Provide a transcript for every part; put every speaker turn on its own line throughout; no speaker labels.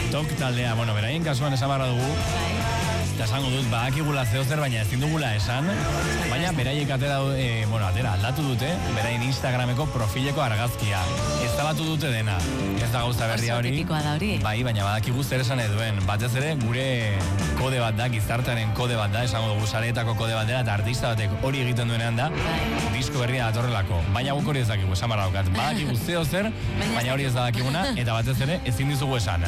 Tok taldea, bueno, beraien kasuan esan barra dugu. Eta esango dut, badakigula zeozer, baina ezin dugula esan. Baina beraiek atera aldatu dute, beraien Instagrameko profileko argazkia. Ez zabatu dute dena. Ez da gauza berria hori.
Oso tipikoa da hori.
Bai, baina badakigu zer esan eduen. Batez ere, gure kode bat da, gizartearen kode bat da, esango dugu sareetako kode bat dela, eta artista batek hori egiten duenean da, disko berria datorrelako. Baina guk hori ez dakigu, esan barra daukat. Badakigu zeozer, baina hori ez da dakiguna, eta batez ere, ezin dizugu esan.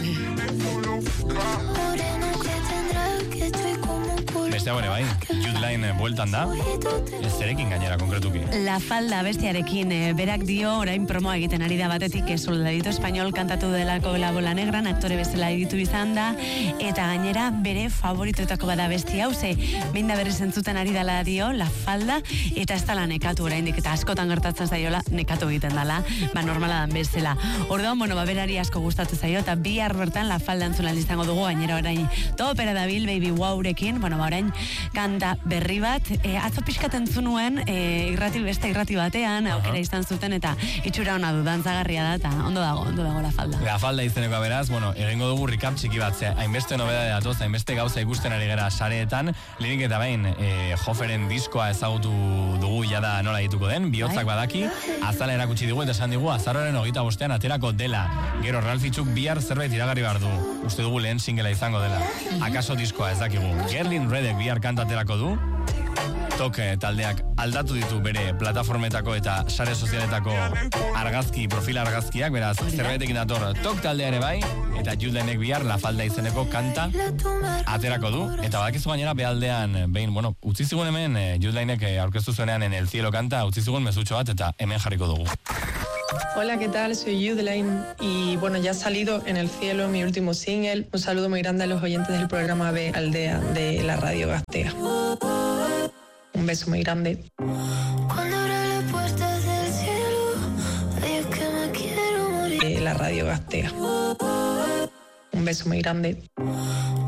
Beste hau ere bai, Jude Line bueltan da, ez zerekin gainera konkretuki.
La Falda bestiarekin berak dio orain promoa egiten ari da batetik Soldadito Español kantatu delako La Bola Negran, aktore bezala editu izan da, eta gainera bere favoritoetako bada besti hau, ze behin da berriz entzuten ari dela dio La Falda, eta ez dala nekatu oraindik, eta askotan gertatzen zaiola nekatu egiten dala, normala dan bezala. Orduan, berari asko gustatu zaio, eta bihar bertan La Falda entzulan izango dugu, gainera orain topera dabil, Baby Wowrekin, orain kanta berri bat, atzo pixkaten zunuen beste irrati batean, aukera izan zuten, eta itxura ona du, dantzagarria da, eta ondo dago La Falda.
La Falda izeneko beraz, egingo dugu recap txiki bat, hainbeste nobeda datoz, hainbeste gauza ikusten ari gara sareetan, lehenik eta behin, Joferen diskoa ezagutu dugu jada nola dituko den, bihotzak badaki, azala erakutsi digu, eta esan digu, azaroaren 25 aterako dela, gero Ralfitzuk bihar zerbait iragarri behar du, uste dugu lehen singela izango dela, akaso diskoa ez dakigu, Gerlin Redek bihar kantaterako du, Tok taldeak aldatu ditu bere plataformetako eta sare sozialetako profil argazkiak, beraz, zerbaitekin dator Tok taldea ere bai, eta Jude Linek bihar La Falda izeneko kanta aterako du, eta badakizu gainera behaldean, utzi zigun hemen, Jude Linek aurkeztu zuenean en El Cielo kanta, utzi zigun mezutxo bat, eta hemen jarriko dugu.
Hola, ¿qué tal? Soy Jude Line y ya ha salido en El Cielo mi último single. Un saludo muy grande a los oyentes del programa B Aldea de la Radio Gastea. Un beso muy grande.
Cuando abra las puertas del cielo, digo que me quiero morir.
La Radio Gastea. Un beso muy grande.